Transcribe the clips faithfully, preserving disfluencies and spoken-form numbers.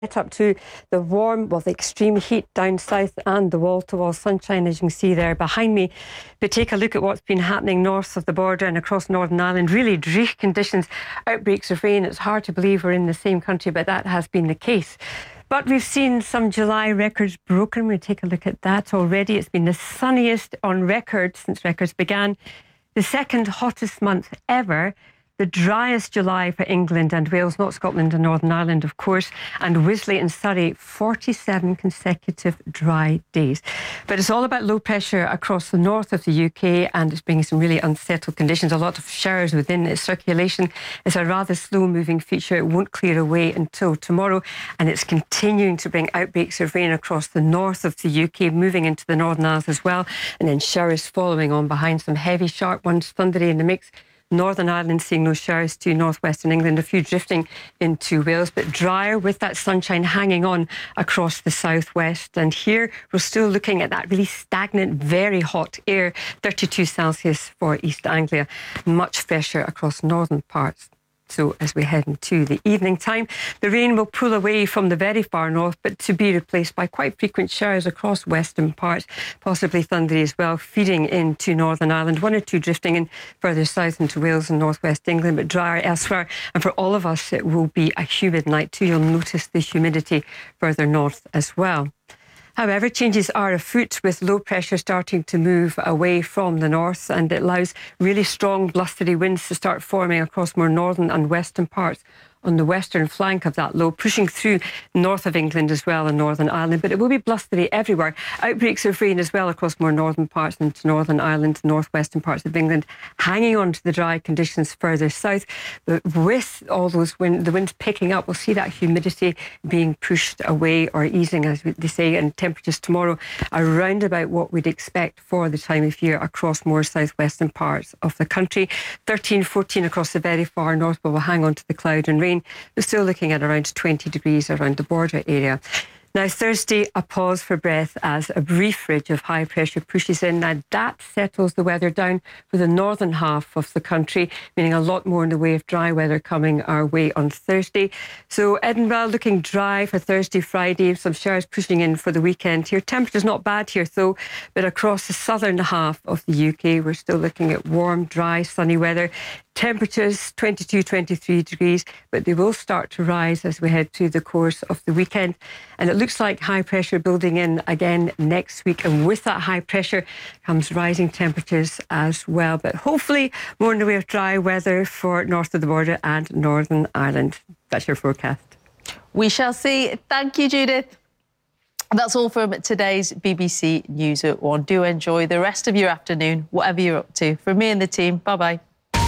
Get up to the warm, well, the extreme heat down south and the wall-to-wall sunshine, as you can see there behind me. But take a look at what's been happening north of the border and across Northern Ireland. Really dreary conditions, outbreaks of rain. It's hard to believe we're in the same country, but that has been the case. But we've seen some July records broken. We'll take a look at that already. It's been the sunniest on record since records began. The second hottest month ever. The driest July for England and Wales, not Scotland and Northern Ireland, of course, and Wisley and Surrey, forty-seven consecutive dry days. But it's all about low pressure across the north of the U K, and it's bringing some really unsettled conditions. A lot of showers within its circulation. It's a rather slow-moving feature. It won't clear away until tomorrow, and it's continuing to bring outbreaks of rain across the north of the U K, moving into the Northern Isles as well, and then showers following on behind, some heavy, sharp ones, thundery in the mix. Northern Ireland seeing no showers to northwestern England, a few drifting into Wales, but drier with that sunshine hanging on across the southwest. And here we're still looking at that really stagnant, very hot air, thirty-two Celsius for East Anglia, much fresher across northern parts. So as we head into the evening time, the rain will pull away from the very far north, but to be replaced by quite frequent showers across western parts, possibly thundery as well, feeding into Northern Ireland, one or two drifting in further south into Wales and northwest England, but drier elsewhere. And for all of us, it will be a humid night too. You'll notice the humidity further north as well. However, changes are afoot with low pressure starting to move away from the north, and it allows really strong blustery winds to start forming across more northern and western parts on the western flank of that low, pushing through north of England as well and Northern Ireland. But it will be blustery everywhere. Outbreaks of rain as well across more northern parts into Northern Ireland, northwestern parts of England, hanging on to the dry conditions further south. But with all those wind, the winds picking up, we'll see that humidity being pushed away or easing, as they say, and temperatures tomorrow around about what we'd expect for the time of year across more southwestern parts of the country. thirteen, fourteen across the very far north, but we'll hang on to the cloud and rain. We're still looking at around twenty degrees around the border area. Now, Thursday, a pause for breath as a brief ridge of high pressure pushes in. Now, that settles the weather down for the northern half of the country, meaning a lot more in the way of dry weather coming our way on Thursday. So Edinburgh looking dry for Thursday, Friday, some showers pushing in for the weekend here. Temperature's not bad here, though, but across the southern half of the U K, we're still looking at warm, dry, sunny weather. Temperatures twenty-two, twenty-three degrees, but they will start to rise as we head through the course of the weekend. And it looks like high pressure building in again next week. And with that high pressure comes rising temperatures as well. But hopefully more in the way of dry weather for north of the border and Northern Ireland. That's your forecast. We shall see. Thank you, Judith. That's all from today's B B C News at One. Do enjoy the rest of your afternoon, whatever you're up to. From me and the team, bye-bye.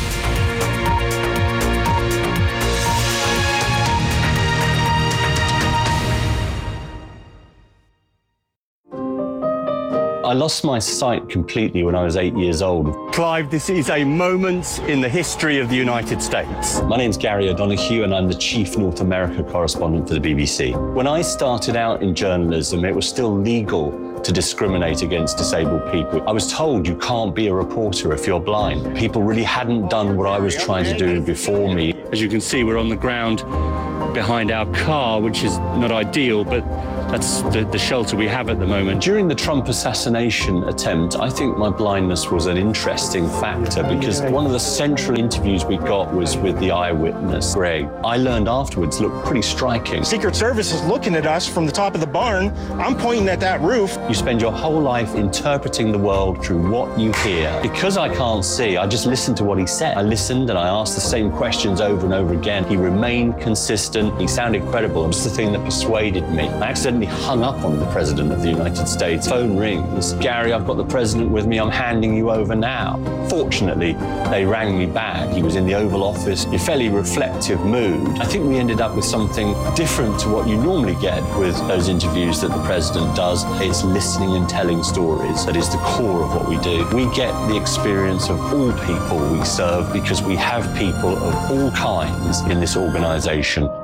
I lost my sight completely when I was eight years old. Clive, this is a moment in the history of the United States. My name's Gary O'Donoghue and I'm the Chief North America correspondent for the B B C. When I started out in journalism, it was still legal to discriminate against disabled people. I was told you can't be a reporter if you're blind. People really hadn't done what I was trying to do before me. As you can see, we're on the ground behind our car, which is not ideal, but that's the, the shelter we have at the moment. During the Trump assassination attempt, I think my blindness was an interesting factor because one of the central interviews we got was with the eyewitness, Greg. I learned afterwards looked pretty striking. Secret Service is looking at us from the top of the barn. I'm pointing at that roof. You spend your whole life interpreting the world through what you hear. Because I can't see, I just listened to what he said. I listened and I asked the same questions over and over again. He remained consistent. He sounded credible. It was the thing that persuaded me. I accidentally hung up on the President of the United States. Phone rings. Gary, I've got the President with me. I'm handing you over now. Fortunately, they rang me back. He was in the Oval Office, in a fairly reflective mood. I think we ended up with something different to what you normally get with those interviews that the President does. It's listening and telling stories. That is the core of what we do. We get the experience of all people we serve because we have people of all kinds in this organisation.